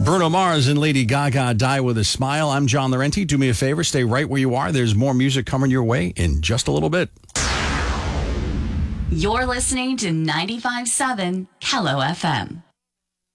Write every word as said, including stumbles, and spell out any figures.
Bruno Mars and Lady Gaga, Die With a Smile. I'm John Laurenti. Do me a favor, stay right where you are. There's more music coming your way in just a little bit. You're listening to ninety-five point seven Hello F M.